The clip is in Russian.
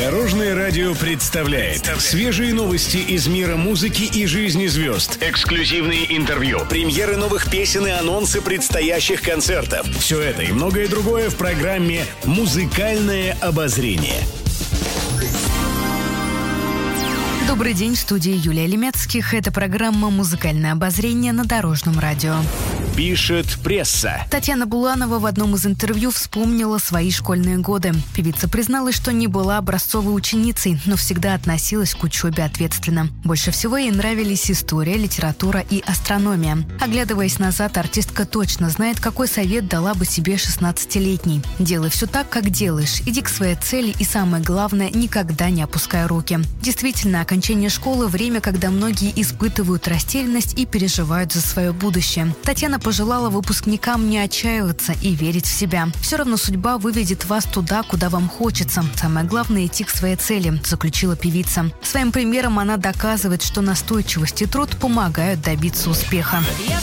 Дорожное радио представляет свежие новости из мира музыки и жизни звезд. Эксклюзивные интервью, премьеры новых песен и анонсы предстоящих концертов. Все это и многое другое в программе «Музыкальное обозрение». Добрый день, в студии Юлия Лемецких. Это программа «Музыкальное обозрение» на Дорожном радио. Пишет пресса. Татьяна Буланова в одном из интервью вспомнила свои школьные годы. Певица призналась, что не была образцовой ученицей, но всегда относилась к учебе ответственно. Больше всего ей нравились история, литература и астрономия. Оглядываясь назад, артистка точно знает, какой совет дала бы себе 16-летней. Делай все так, как делаешь. Иди к своей цели и, самое главное, никогда не опускай руки. Действительно, окончание школы – время, когда многие испытывают растерянность и переживают за свое будущее. Татьяна пожелала выпускникам не отчаиваться и верить в себя. Все равно судьба выведет вас туда, куда вам хочется. Самое главное – идти к своей цели, заключила певица. Своим примером она доказывает, что настойчивость и труд помогают добиться успеха. Я